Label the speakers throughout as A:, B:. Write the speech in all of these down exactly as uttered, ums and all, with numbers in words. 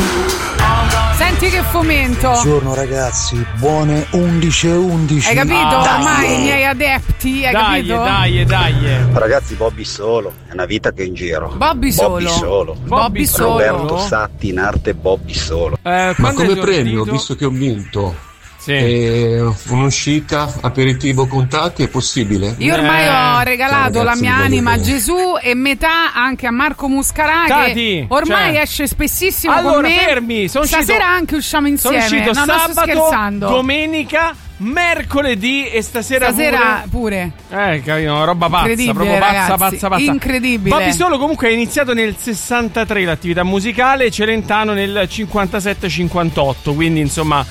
A: Senti che fomento.
B: Buongiorno ragazzi, buone undici e undici.
A: Hai capito?
B: Ah,
A: Ormai
B: dai.
A: i miei adepti, hai
C: Dai,
A: capito?
C: dai, dai.
D: Ragazzi, Bobby solo, è una vita che è in giro.
A: Bobby solo.
D: Bobby solo.
A: Bobby solo.
D: Roberto Satti in arte Bobby solo.
C: Eh,
E: Ma come premio,
C: esordito?
E: visto che ho vinto,
C: Sì.
E: eh, un'uscita, aperitivo con Tati, è possibile?
A: Io ormai
C: Eh,
A: ho regalato
E: ciao,
A: la
E: ragazzi,
A: mia
E: vi voglio
A: anima a
E: bene.
A: Gesù e metà anche a Marco Muscarà,
C: Tati,
A: che ormai
C: cioè-
A: esce spessissimo
C: Allora,
A: con me.
C: fermi, sono
A: Stasera
C: uscito-
A: anche usciamo
C: Sono
A: insieme.
C: uscito
A: no, non sto
C: sabato,
A: scherzando.
C: domenica, mercoledì e stasera,
A: Stasera pure.
C: pure. Eh, capito, una roba pazza,
A: Incredibile,
C: proprio pazza,
A: ragazzi,
C: pazza, pazza.
A: incredibile.
C: Bobby Solo comunque ha iniziato nel sessantatré l'attività musicale, Celentano nel cinquantasette cinquantotto, quindi insomma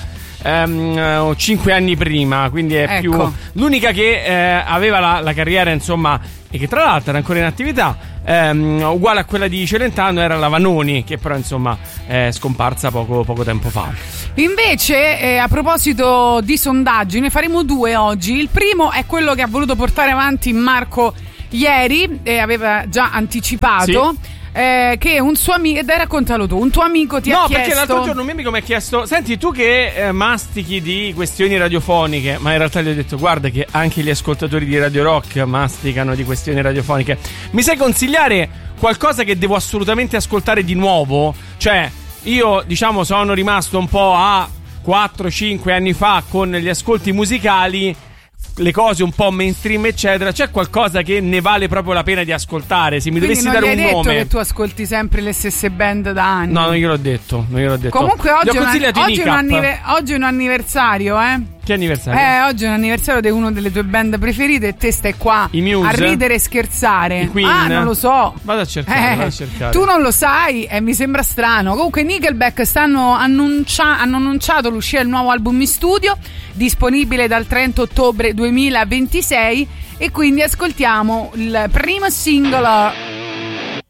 C: ehm, cinque anni prima, quindi è
A: Ecco.
C: più l'unica che eh, aveva la, la carriera insomma e che tra l'altro era ancora in attività ehm, uguale a quella di Celentano era la Vanoni, che però insomma è scomparsa poco, poco tempo fa.
A: Invece, eh, a proposito di sondaggi, ne faremo due oggi. Il primo è quello che ha voluto portare avanti Marco ieri, e aveva già anticipato.
C: Sì.
A: Eh, che un suo amico, dai, raccontalo tu, un tuo amico ti
C: no,
A: ha chiesto.
C: perché l'altro giorno un mio amico mi ha chiesto: senti, tu che eh, mastichi di questioni radiofoniche, ma in realtà gli ho detto: guarda, che anche gli ascoltatori di Radio Rock masticano di questioni radiofoniche. Mi sai consigliare qualcosa che devo assolutamente ascoltare di nuovo? Cioè, io, diciamo, sono rimasto un po' a quattro cinque anni fa con gli ascolti musicali, le cose un po' mainstream eccetera. C'è qualcosa che ne vale proprio la pena di ascoltare? Se mi
A: Quindi
C: dovessi
A: non
C: dare
A: gli hai
C: un
A: detto
C: nome.
A: che tu ascolti sempre le stesse band da anni?
C: No, non gliel'ho detto, non gliel'ho detto.
A: Comunque
C: Gli
A: oggi
C: ho
A: è, un,
C: consigliato i
A: oggi, è un
C: Nick Up.
A: annive- oggi è un anniversario, eh?
C: Che anniversario?
A: Eh, oggi è un anniversario di una delle tue band preferite e te stai qua
C: I Muse?
A: a ridere e scherzare.
C: I Queen?
A: Ah, non lo so.
C: Vado a cercare,
A: Eh,
C: vado a cercare.
A: tu non lo sai e mi sembra strano. Comunque Nickelback stanno annuncia- hanno annunciato l'uscita del nuovo album in studio, disponibile dal trenta ottobre duemilaventisei, e quindi ascoltiamo il primo singolo